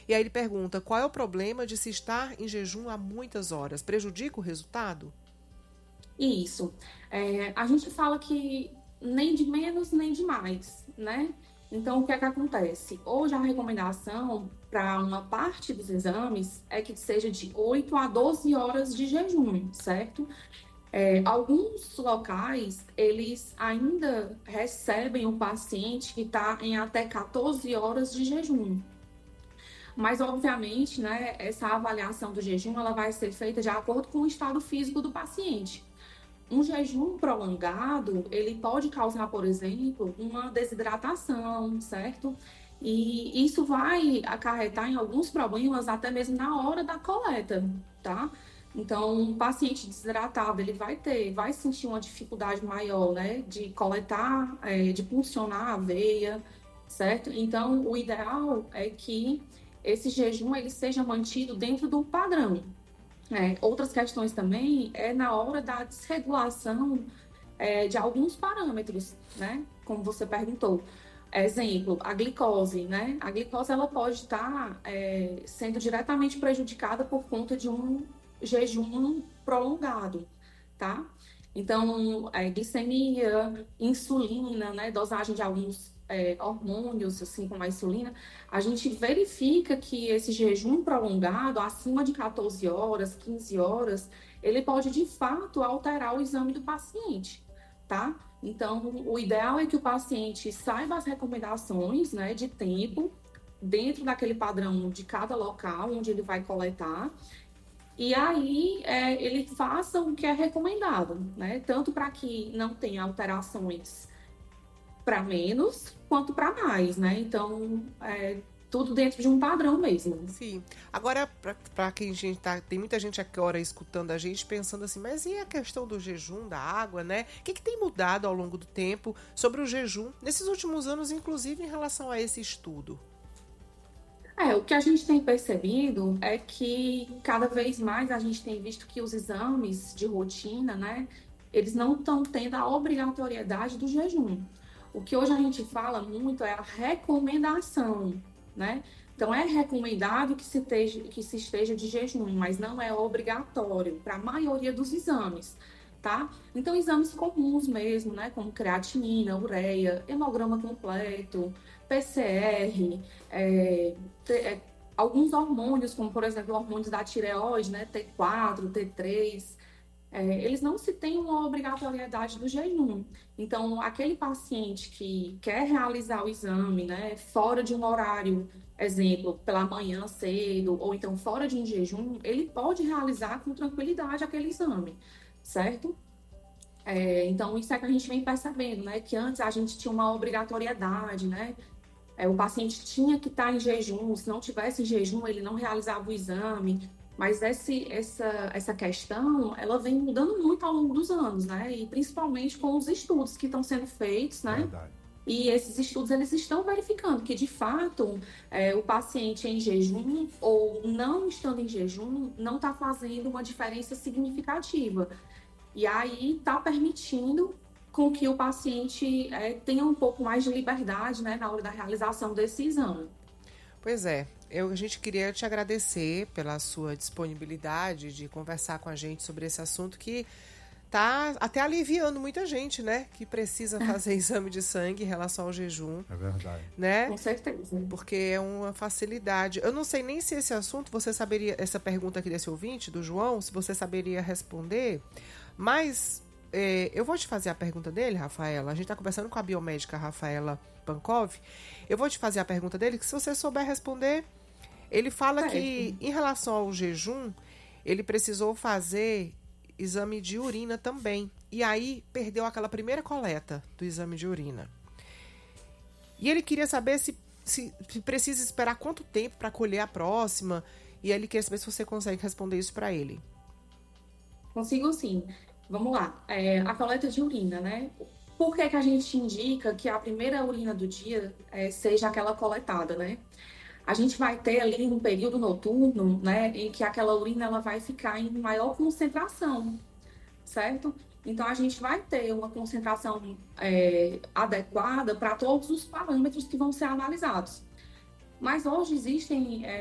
E aí ele pergunta, qual é o problema de se estar em jejum há muitas horas? Prejudica o resultado? Isso. A gente fala que nem de menos nem de mais, né? Então, o que é que acontece? Hoje, a recomendação para uma parte dos exames é que seja de 8 a 12 horas de jejum, certo? Alguns locais, eles ainda recebem o paciente que está em até 14 horas de jejum. Mas, obviamente, né, essa avaliação do jejum, ela vai ser feita de acordo com o estado físico do paciente. Um jejum prolongado, ele pode causar, por exemplo, uma desidratação, certo? E isso vai acarretar em alguns problemas até mesmo na hora da coleta, tá? Então, um paciente desidratado, ele vai sentir uma dificuldade maior, né, de coletar, de puncionar a veia, certo? Então, o ideal é que esse jejum ele seja mantido dentro do padrão. Outras questões também é na hora da desregulação de alguns parâmetros, né? Como você perguntou. Exemplo, a glicose, né? A glicose ela pode estar sendo diretamente prejudicada por conta de um jejum prolongado, tá? Então, glicemia, insulina, né? Dosagem de alguns hormônios, assim como a insulina, a gente verifica que esse jejum prolongado, acima de 14 horas, 15 horas, ele pode de fato alterar o exame do paciente, tá? Então, o ideal é que o paciente saiba as recomendações, né, de tempo, dentro daquele padrão de cada local onde ele vai coletar, e aí ele faça o que é recomendado, né? Tanto para que não tenha alterações para menos quanto para mais, né? Então, tudo dentro de um padrão mesmo. Sim. Agora, para quem a gente tá, tem muita gente agora escutando a gente pensando assim, mas e a questão do jejum, da água, né? O que tem mudado ao longo do tempo sobre o jejum nesses últimos anos, inclusive em relação a esse estudo? O que a gente tem percebido é que cada vez mais a gente tem visto que os exames de rotina, né, eles não estão tendo a obrigatoriedade do jejum. O que hoje a gente fala muito é a recomendação, né? Então é recomendado que se esteja de jejum, mas não é obrigatório para a maioria dos exames, tá? Então exames comuns mesmo, né, como creatinina, ureia, hemograma completo, PCR, é, te- alguns hormônios, como por exemplo hormônios da tireoide, né, T4, T3, eles não se têm uma obrigatoriedade do jejum. Então, aquele paciente que quer realizar o exame, né, fora de um horário, exemplo, pela manhã cedo, ou então fora de um jejum, ele pode realizar com tranquilidade aquele exame, certo? Então, isso é que a gente vem percebendo, né, que antes a gente tinha uma obrigatoriedade, né, o paciente tinha que estar em jejum, se não tivesse em jejum, ele não realizava o exame. Mas essa questão, ela vem mudando muito ao longo dos anos, né? E principalmente com os estudos que estão sendo feitos, né? Verdade. E esses estudos, eles estão verificando que, de fato, o paciente em jejum ou não estando em jejum não está fazendo uma diferença significativa. E aí está permitindo com que o paciente tenha um pouco mais de liberdade, né, na hora da realização desse exame. Pois é, a gente queria te agradecer pela sua disponibilidade de conversar com a gente sobre esse assunto que tá até aliviando muita gente, né? Que precisa fazer exame de sangue em relação ao jejum, É verdade. né? Com certeza. Porque é uma facilidade. Eu não sei nem se esse assunto você saberia, essa pergunta aqui desse ouvinte, do João, se você saberia responder, mas eu vou te fazer a pergunta dele, Rafaela. A gente está conversando com a biomédica Rafaela Pankov. Eu vou te fazer a pergunta dele, que se você souber responder, ele fala que Certo. em relação ao jejum, ele precisou fazer exame de urina também. E aí perdeu aquela primeira coleta do exame de urina. E ele queria saber se precisa esperar quanto tempo para colher a próxima. E aí ele queria saber se você consegue responder isso para ele. Consigo sim. Vamos lá. A coleta de urina, né? Por que que a gente indica que a primeira urina do dia seja aquela coletada, né? A gente vai ter ali um período noturno, né, em que aquela urina ela vai ficar em maior concentração, certo? Então a gente vai ter uma concentração adequada para todos os parâmetros que vão ser analisados. Mas hoje existem